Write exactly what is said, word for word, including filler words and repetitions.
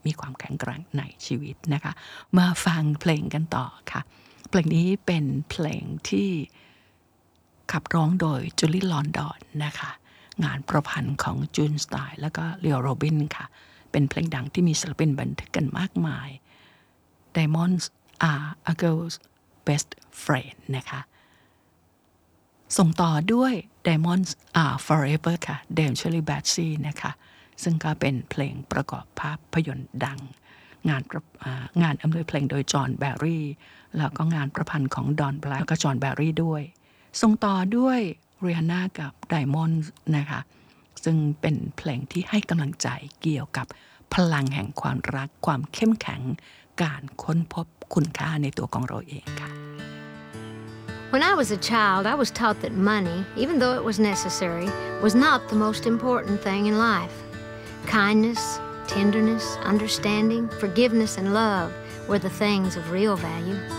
มีความแข็งแกร่งในชีวิตนะคะมาฟังเพลงกันต่อค่ะเพลงนี้เป็นเพลงที่ขับร้องโดยจูลี่ลอนดอนนะคะงานประพันธ์ของจูนสไตล์แล้วก็เลีโอโรบินค่ะเป็นเพลงดังที่มีศิลปินบันทึกกันมากมาย Diamonds are a girl's best friend นะคะส่งต่อด้วย Diamonds are forever ค่ะ Dame Shirley Bassey นะคะซึ่งก็เป็นเพลงประกอบภาพยนตร์ดังงานงานอำนวยเพลงโดยจอห์นแบร์รี่แล้วก็งานประพันธ์ของดอนแบล็กแล้วก็จอห์นแบร์รี่ด้วยส่งต่อด้วย Rihanna กับ Diamonds นะคะซึ่งเป็นเพลงที่ให้กำลังใจเกี่ยวกับพลังแห่งความรักความเข้มแข็งการค้นพบคุณค่าในตัวของเราเองค่ะ When I was a child, I was taught that money, even though it was necessary, was not the most important thing in life. Kindness, tenderness, understanding, forgiveness, and love were the things of real value.